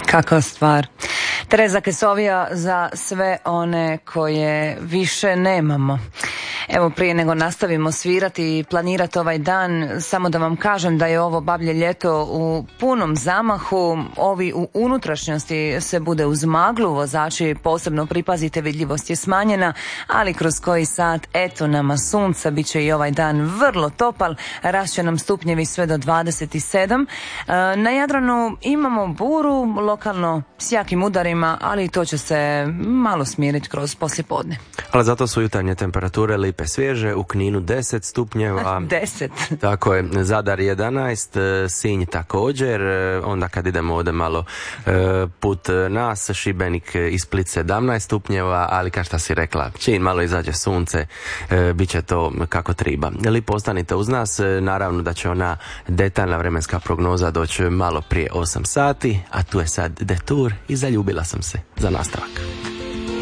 Kakva stvar. Tereza Kesovija za sve one koje više nemamo. Evo, prije nego nastavimo svirati i planirati ovaj dan, samo da vam kažem da je ovo bablje ljeto u punom zamahu. Ovi u unutrašnjosti se bude uz maglu, vozači posebno pripazite, vidljivost je smanjena, ali kroz koji sat eto nama sunca, bit će i ovaj dan vrlo topal, rast će nam stupnjevi sve do 27. Na Jadranu imamo buru, lokalno s jakim udarima, ali to će se malo smiriti kroz poslijepodne. Ali zato su jutarnje temperature lipe svježe, u Kninu 10 stupnjeva. 10. Tako je, Zadar 11, Sinj također, onda kad idemo ovdje malo put nas, Šibenik i Split 17 stupnjeva, ali kao šta si rekla, čim malo izađe sunce, bit će to kako treba. Lipo ostanite uz nas, naravno da će ona detaljna vremenska prognoza doći malo prije 8 sati, a tu je sad Detour i zaljubila sam se za nastavak.